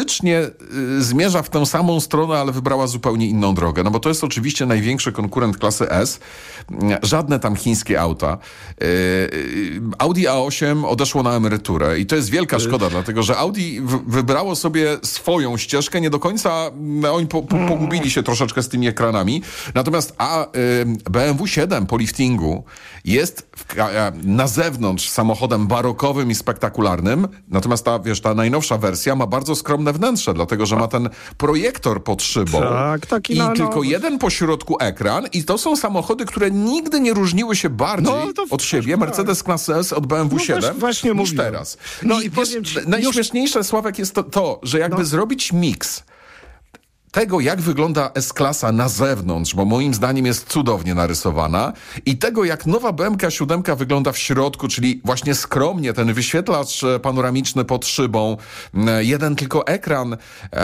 faktycznie zmierza w tę samą stronę, ale wybrała zupełnie inną drogę. No bo to jest oczywiście największy konkurent klasy S. Żadne tam chińskie auta. Audi A8 odeszło na emeryturę i to jest wielka szkoda, dlatego że Audi wybrało sobie swoją ścieżkę. Nie do końca oni pogubili się troszeczkę z tymi ekranami. Natomiast BMW 7 po liftingu jest na zewnątrz samochodem barokowym i spektakularnym. Natomiast ta najnowsza wersja ma bardzo skromne wnętrze, dlatego że ma ten projektor pod szybą. Tak, i tylko jeden po środku ekran. I to są samochody, które nigdy nie różniły się bardziej od siebie, Mercedes klasy S od BMW 7 właśnie niż teraz. I powiem ci, najśmieszniejsze, Sławek, jest to, że jakby zrobić miks tego, jak wygląda S-klasa na zewnątrz, bo moim zdaniem jest cudownie narysowana, i tego, jak nowa BMW 7 wygląda w środku, czyli właśnie skromnie, ten wyświetlacz panoramiczny pod szybą, jeden tylko ekran.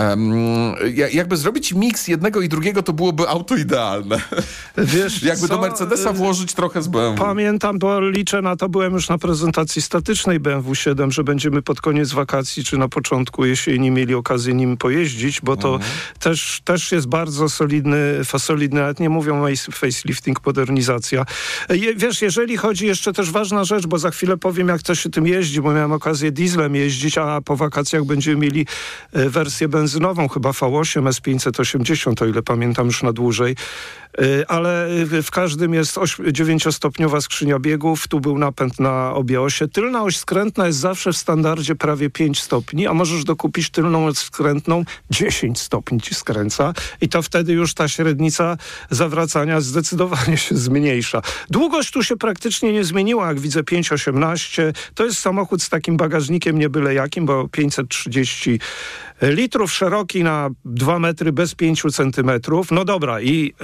Jakby zrobić miks jednego i drugiego, to byłoby auto idealne. Wiesz, jakby do Mercedesa włożyć trochę z BMW. Pamiętam, bo liczę na to, byłem już na prezentacji statycznej BMW 7, że będziemy pod koniec wakacji, czy na początku jesieni mieli okazję nim pojeździć, bo to też jest bardzo solidny, nawet nie mówią facelifting, modernizacja. Wiesz, jeżeli chodzi, jeszcze też ważna rzecz, bo za chwilę powiem, jak to się tym jeździ, bo miałem okazję dieslem jeździć, a po wakacjach będziemy mieli wersję benzynową, chyba V8 S580, o ile pamiętam, już na dłużej. Ale w każdym jest 9-stopniowa skrzynia biegów, tu był napęd na obie osie. Tylna oś skrętna jest zawsze w standardzie prawie 5 stopni, a możesz dokupić tylną oś skrętną 10 stopni ci skręca i to wtedy już ta średnica zawracania zdecydowanie się zmniejsza. Długość tu się praktycznie nie zmieniła, jak widzę 5,18. To jest samochód z takim bagażnikiem nie byle jakim, bo 530 litrów, szeroki na 2 metry bez 5 centymetrów. No dobra,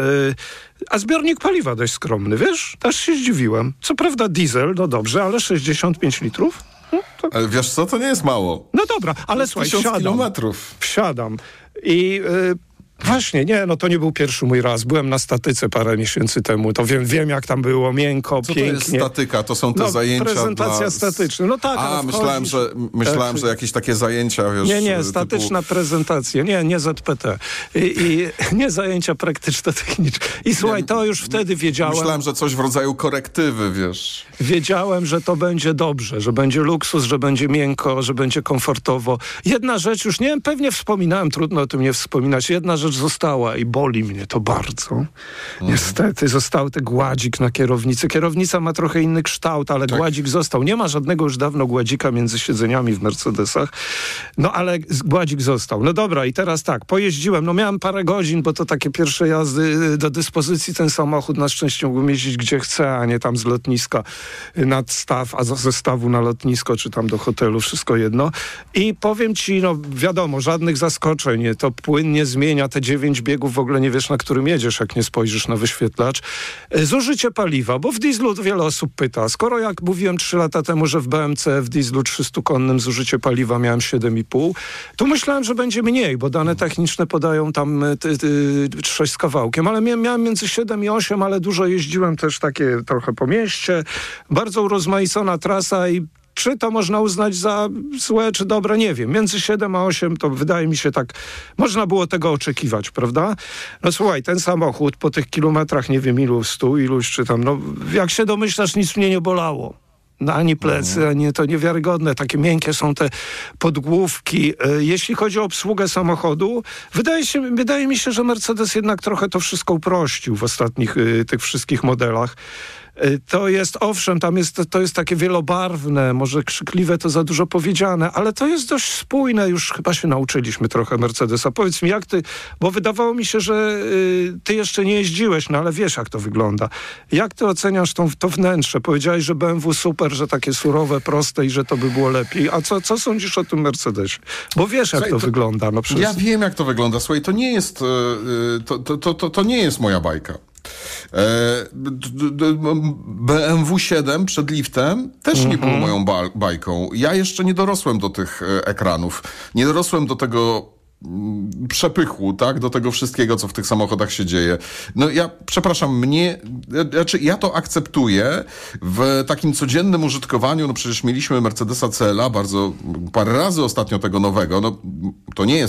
a zbiornik paliwa dość skromny, wiesz? Też się zdziwiłem. Co prawda diesel, no dobrze, ale 65 litrów? No, to... Ale wiesz co, to nie jest mało. No dobra, ale słuchaj, 1000 kilometrów. Wsiadam i... Właśnie, to nie był pierwszy mój raz. Byłem na statyce parę miesięcy temu. To wiem jak tam było, miękko, co pięknie. To jest statyka? To są te zajęcia prezentacja statyczna. No tak, myślałem, że jakieś takie zajęcia, wiesz... Nie, statyczna prezentacja. Nie ZPT. I nie zajęcia praktyczno-techniczne. I słuchaj, to już wtedy wiedziałem... Myślałem, że coś w rodzaju korektywy, wiesz. Wiedziałem, że to będzie dobrze, że będzie luksus, że będzie miękko, że będzie komfortowo. Jedna rzecz, już nie wiem, pewnie wspominałem, trudno o tym nie wspominać, jedna rzecz została i boli mnie to bardzo. Niestety został ten gładzik na kierownicy. Kierownica ma trochę inny kształt, ale gładzik został. Nie ma żadnego już dawno gładzika między siedzeniami w Mercedesach. No ale gładzik został. No dobra, i teraz tak, pojeździłem. Miałem parę godzin, bo to takie pierwsze jazdy do dyspozycji ten samochód. Na szczęście mógłbym jeździć gdzie chcę, a nie tam z lotniska nad staw, a ze stawu na lotnisko, czy tam do hotelu, wszystko jedno. I powiem ci, wiadomo, żadnych zaskoczeń. To płynnie zmienia te 9 biegów, w ogóle nie wiesz, na którym jedziesz, jak nie spojrzysz na wyświetlacz. Zużycie paliwa, bo w dieslu wiele osób pyta. Skoro jak mówiłem 3 lata temu, że w BMC w dieslu 300-konnym zużycie paliwa miałem 7,5, to myślałem, że będzie mniej, bo dane techniczne podają tam 6 z kawałkiem, ale miałem między 7 i 8, ale dużo jeździłem też takie trochę po mieście. Bardzo urozmaicona trasa i czy to można uznać za złe, czy dobre, nie wiem. Między 7 a 8 to wydaje mi się tak, można było tego oczekiwać, prawda? No słuchaj, ten samochód po tych kilometrach, nie wiem ilu, 100 iluś, czy tam, jak się domyślasz, nic mnie nie bolało. Ani plecy, ani to niewiarygodne. Takie miękkie są te podgłówki. Jeśli chodzi o obsługę samochodu, wydaje mi się, że Mercedes jednak trochę to wszystko uprościł w ostatnich tych wszystkich modelach. To jest, owszem, to jest takie wielobarwne, może krzykliwe to za dużo powiedziane, ale to jest dość spójne, już chyba się nauczyliśmy trochę Mercedesa. Powiedz mi, jak ty, bo wydawało mi się, że ty jeszcze nie jeździłeś, ale wiesz, jak to wygląda. Jak ty oceniasz to wnętrze? Powiedziałeś, że BMW super, że takie surowe, proste i że to by było lepiej. A co sądzisz o tym Mercedesie? Bo wiesz, jak to wygląda. Ja wiem, jak to wygląda. Słuchaj, to nie jest, to nie jest moja bajka. BMW 7 przed liftem też nie było moją bajką. Ja jeszcze nie dorosłem do tych ekranów. Nie dorosłem do tego przepychu, tak? Do tego wszystkiego, co w tych samochodach się dzieje. Ja, przepraszam, ja to akceptuję w takim codziennym użytkowaniu. Przecież mieliśmy Mercedesa CL-a parę razy ostatnio tego nowego. To nie jest